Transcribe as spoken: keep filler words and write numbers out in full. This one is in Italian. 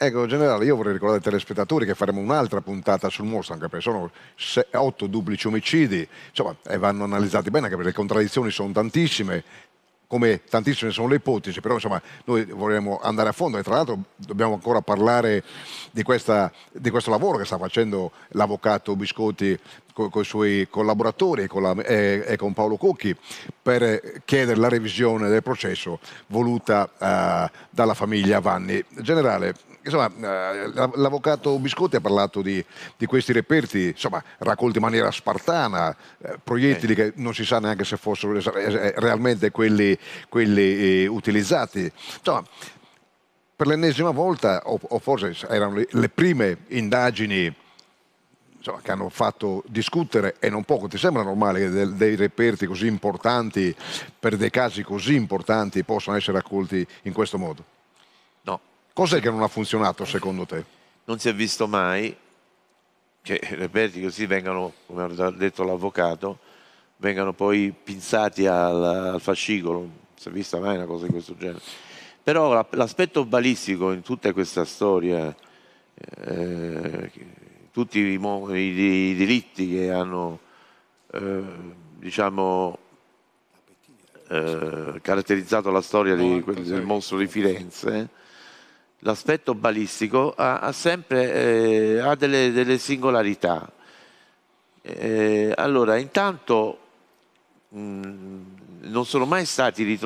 Ecco, generale, io vorrei ricordare ai telespettatori che faremo un'altra puntata sul mostro, anche perché sono se- otto duplici omicidi, insomma, e vanno analizzati bene, anche perché le contraddizioni sono tantissime, come tantissime sono le ipotesi, però insomma noi vorremmo andare a fondo e tra l'altro dobbiamo ancora parlare di, questa, di questo lavoro che sta facendo l'avvocato Biscotti con i suoi collaboratori e con, la, e, e con Paolo Cucchi per chiedere la revisione del processo voluta eh, dalla famiglia Vanni. Generale, insomma, eh, l'avvocato Biscotti ha parlato di, di questi reperti, insomma, raccolti in maniera spartana, eh, proiettili Eh. che non si sa neanche se fossero es- es- realmente quelli, quelli eh, utilizzati. Insomma, per l'ennesima volta, o, o forse erano le, le prime indagini insomma, che hanno fatto discutere e non poco. Ti sembra normale che de- dei reperti così importanti, per dei casi così importanti, possano essere raccolti in questo modo? No, non si Cos'è è, che non ha funzionato secondo te? non si è visto mai che reperti così vengano, come ha detto l'avvocato, vengano poi pinzati al, al fascicolo. Non si è vista mai una cosa di questo genere. Però la- l'aspetto balistico in tutta questa storia, eh, tutti i, mo- i- i diritti che hanno, eh, diciamo, eh, caratterizzato la storia di quel- del mostro di Firenze, l'aspetto balistico ha, ha sempre eh, ha delle, delle singolarità. Eh, allora, intanto mh, non sono mai stati ritrovati